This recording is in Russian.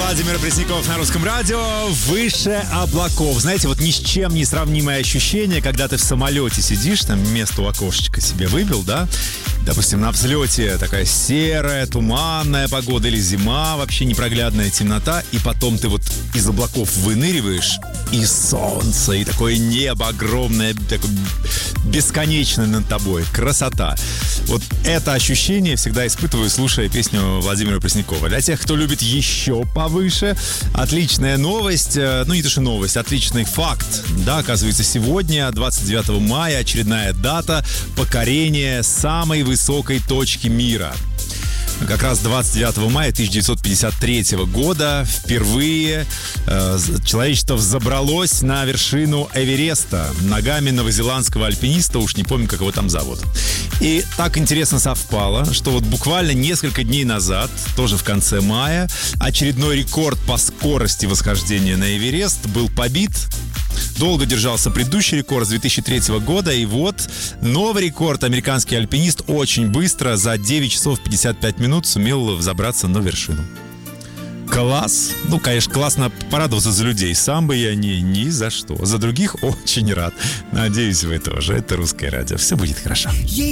Владимир Пресняков на Русском радио. Выше облаков. Знаете, вот ни с чем не сравнимое ощущение, когда ты в самолете сидишь, там место у окошечка себе выбил, да? Допустим, на взлете такая серая, туманная погода или зима, вообще непроглядная темнота, и потом ты вот из облаков выныриваешь, и солнце, и такое небо огромное, такое бесконечное над тобой. Красота. Вот это ощущение всегда испытываю, слушая песню Владимира Преснякова. Для тех, кто любит еще повыше, отличная новость, ну не то что новость, отличный факт. Да, оказывается, сегодня, 29 мая, очередная дата покорения самой высокой точки мира. Как раз 29 мая 1953 года впервые человечество взобралось на вершину Эвереста ногами новозеландского альпиниста, уж не помню, как его там зовут. И так интересно совпало, что вот буквально несколько дней назад, тоже в конце мая, очередной рекорд по скорости восхождения на Эверест был побит. Долго держался предыдущий рекорд с 2003 года, и вот новый рекорд. Американский альпинист очень быстро, за 9 часов 55 минут сумел взобраться на вершину. Класс! Ну, конечно, классно порадоваться за людей. Сам бы я ни за что. За других очень рад. Надеюсь, вы тоже. Это Русское радио. Все будет хорошо.